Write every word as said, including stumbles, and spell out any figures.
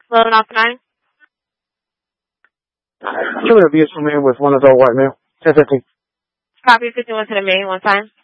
Loading off nine. Two abuse from me with one adult white male. ten fifteen. Copy fifty-one to the main, one time.